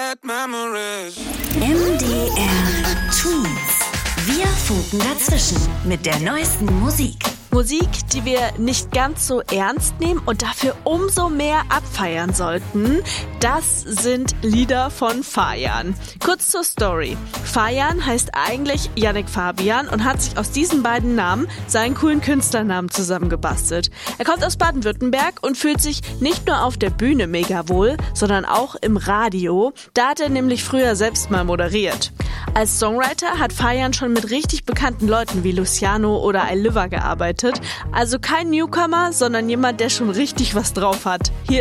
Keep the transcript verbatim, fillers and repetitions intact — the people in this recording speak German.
bad memories. M D R Twins. Wir funken dazwischen mit der neuesten Musik. Musik, die wir nicht ganz so ernst nehmen und dafür umso mehr abfeiern sollten, das sind Lieder von Fajan. Kurz zur Story. Fajan heißt eigentlich Yannick Fabian und hat sich aus diesen beiden Namen seinen coolen Künstlernamen zusammengebastelt. Er kommt aus Baden-Württemberg und fühlt sich nicht nur auf der Bühne mega wohl, sondern auch im Radio. Da hat er nämlich früher selbst mal moderiert. Als Songwriter hat Fajan schon mit richtig bekannten Leuten wie Luciano oder Ailiva gearbeitet. Also kein Newcomer, sondern jemand, der schon richtig was drauf hat. Hier